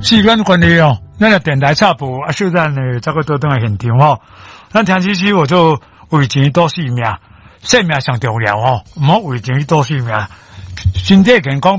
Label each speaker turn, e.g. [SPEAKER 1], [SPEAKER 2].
[SPEAKER 1] 时间关系哦，咱个电台插播啊，小咱呢这个倒转来现场哦。咱听起我就为钱多性命，性命上重要哦，唔好为钱多性命，身体健康。